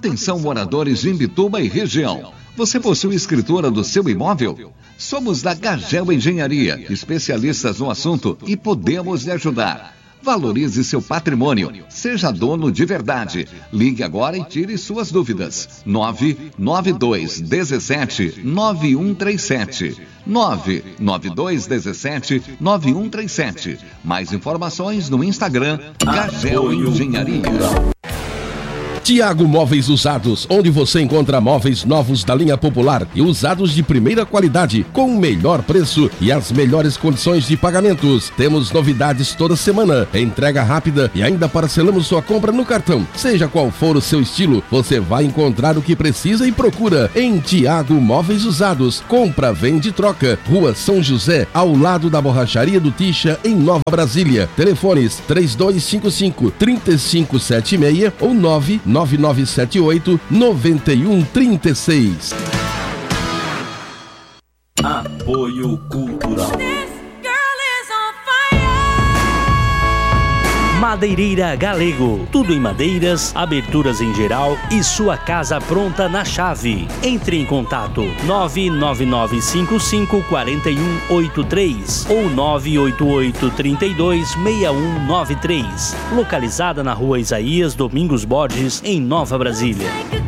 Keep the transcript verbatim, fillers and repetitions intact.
Atenção, moradores de Imbituba e região. Você possui escritura do seu imóvel? Somos da Gagel Engenharia, especialistas no assunto e podemos lhe ajudar. Valorize seu patrimônio. Seja dono de verdade. Ligue agora e tire suas dúvidas. nove nove dois um sete nove um três sete. nove nove dois um sete nove um três sete. Mais informações no Instagram Gagel Engenharia. Tiago Móveis Usados, onde você encontra móveis novos da linha popular e usados de primeira qualidade, com o melhor preço e as melhores condições de pagamentos. Temos novidades toda semana, entrega rápida e ainda parcelamos sua compra no cartão. Seja qual for o seu estilo, você vai encontrar o que precisa e procura em Tiago Móveis Usados. Compra, vende, troca. Rua São José, ao lado da Borracharia do Tixa, em Nova Brasília. Telefones três dois cinco cinco, três cinco sete seis ou nove nove nove sete oito nove um três seis. Apoio Cultural. Madeireira Galego, tudo em madeiras, aberturas em geral e sua casa pronta na chave. Entre em contato nove nove nove cinco cinco quatro um oito três ou nove oito oito três dois seis um nove três. Localizada na Rua Isaías Domingos Borges, em Nova Brasília.